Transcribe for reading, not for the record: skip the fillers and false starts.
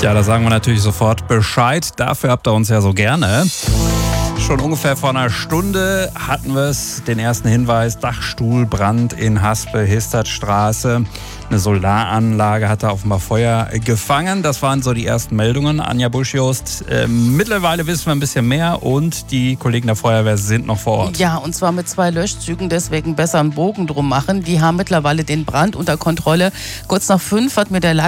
Ja, da sagen wir natürlich sofort Bescheid. Dafür habt ihr uns ja so gerne. Schon ungefähr vor einer Stunde hatten wir es, den ersten Hinweis, Dachstuhlbrand in Haspe-Histertstraße. Eine Solaranlage hatte offenbar Feuer gefangen. Das waren so die ersten Meldungen. Anja Busch-Jost, mittlerweile wissen wir ein bisschen mehr und die Kollegen der Feuerwehr sind noch vor Ort. Ja, und zwar mit 2 Löschzügen, deswegen besser einen Bogen drum machen. Die haben mittlerweile den Brand unter Kontrolle. Kurz nach 5 hat mir der